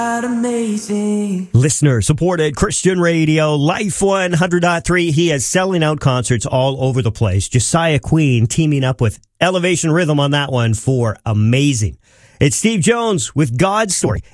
Amazing. Listener supported Christian radio, Life 100.3. He has selling out concerts all over the place. Josiah Queen teaming up with Elevation Rhythm on that one for Amazing. It's Steve Jones with God's Story.